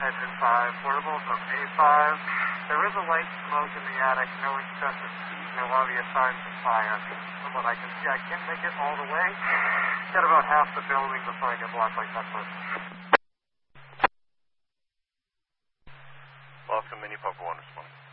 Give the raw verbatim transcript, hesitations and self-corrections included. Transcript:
Engine five, portable from A five. There is a light smoke in the attic, no excessive heat, no obvious signs of fire. From what I can see, I can't make it all the way. Got about half the building before I get blocked like that person. Welcome, Mini Papa One, responding.